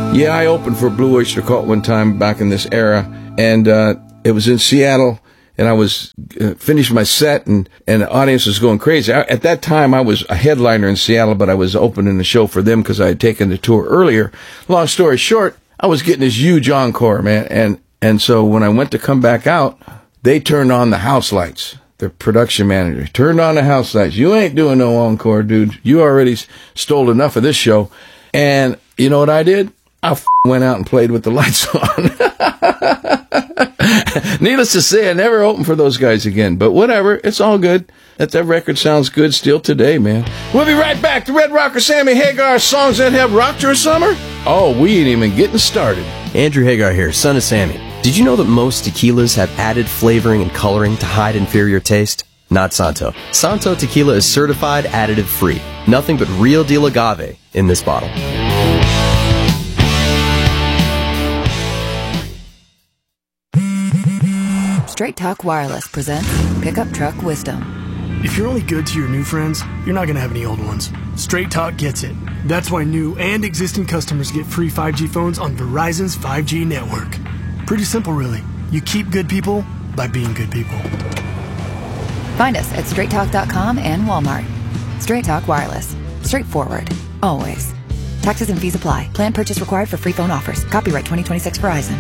Yeah, I opened for Blue Oyster Cult one time back in this era, and it was in Seattle, and I was finished my set, and the audience was going crazy. At that time, I was a headliner in Seattle, but I was opening the show for them because I had taken the tour earlier. Long story short, I was getting this huge encore, man, and so when I went to come back out, they turned on the house lights. The production manager turned on the house lights. You ain't doing no encore, dude. You already stole enough of this show. And you know what I did? I went out and played with the lights on. Needless to say, I never opened for those guys again. But whatever, it's all good. That record sounds good still today, man. We'll be right back. The Red Rocker, Sammy Hagar, songs that have rocked your summer. Oh, we ain't even getting started. Andrew Hagar here, son of Sammy. Did you know that most tequilas have added flavoring and coloring to hide inferior taste? Not Santo. Santo tequila is certified additive free. Nothing but real deal agave in this bottle. Straight Talk Wireless presents Pickup Truck Wisdom. If you're only good to your new friends, you're not going to have any old ones. Straight Talk gets it. That's why new and existing customers get free 5G phones on Verizon's 5G network. Pretty simple, really. You keep good people by being good people. Find us at straighttalk.com and Walmart. Straight Talk Wireless. Straightforward. Always. Taxes and fees apply. Plan purchase required for free phone offers. Copyright 2026 Verizon.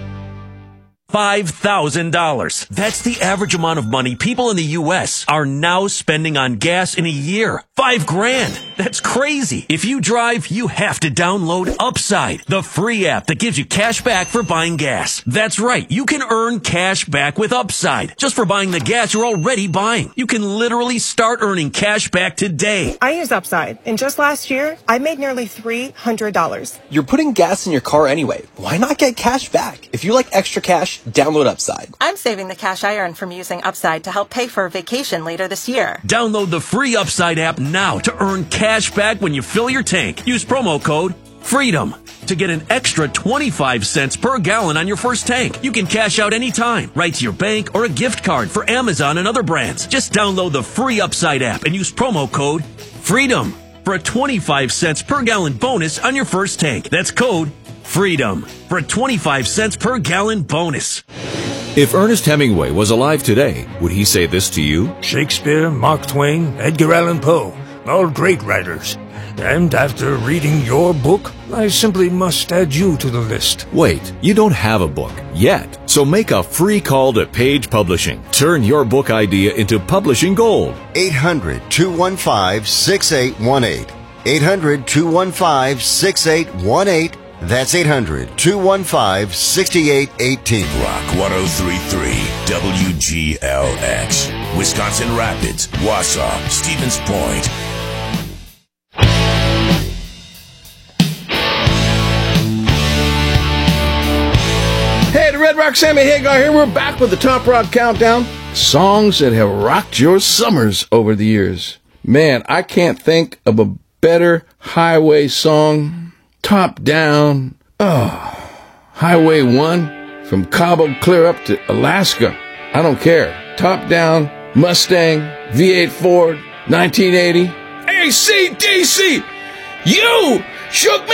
$5,000. That's the average amount of money people in the U.S. are now spending on gas in a year. $5,000. That's crazy. If you drive, you have to download Upside, the free app that gives you cash back for buying gas. That's right. You can earn cash back with Upside just for buying the gas you're already buying. You can literally start earning cash back today. I use Upside, and just last year, I made nearly $300. You're putting gas in your car anyway. Why not get cash back? If you like extra cash, download Upside. I'm saving the cash I earn from using Upside to help pay for a vacation later this year. Download the free Upside app now to earn cash back when you fill your tank. Use promo code FREEDOM to get an extra 25 cents per gallon on your first tank. You can cash out anytime, right to your bank or a gift card for Amazon and other brands. Just download the free Upside app and use promo code FREEDOM for a 25 cents per gallon bonus on your first tank. That's code FREEDOM for a 25 cents per gallon bonus. If Ernest Hemingway was alive today, would he say this to you? Shakespeare, Mark Twain, Edgar Allan Poe, all great writers. And after reading your book, I simply must add you to the list. Wait, you don't have a book yet. So make a free call to Page Publishing. Turn your book idea into publishing gold. 800-215-6818. 800-215-6818. That's 800-215-6818. Rock 103.3 WGLX. Wisconsin Rapids, Wausau, Stevens Point. Hey, the Red Rock, Sammy Hagar here. We're back with the Top Rock Countdown. Songs that have rocked your summers over the years. Man, I can't think of a better highway song. Top Down. Oh, Highway 1 from Cabo clear up to Alaska. I don't care. Top Down, Mustang, V8 Ford, 1980. AC/DC. You shook me.